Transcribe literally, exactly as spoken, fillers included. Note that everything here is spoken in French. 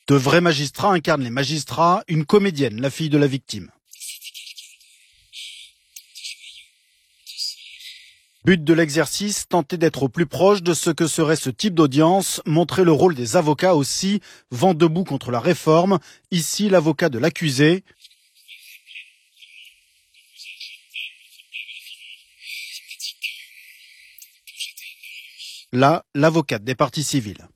De vrais magistrats incarnent les magistrats, une comédienne, la fille de la victime. But de l'exercice, tenter d'être au plus proche de ce que serait ce type d'audience, montrer le rôle des avocats aussi, vent debout contre la réforme, ici l'avocat de l'accusé. Là, l'avocate des parties civiles.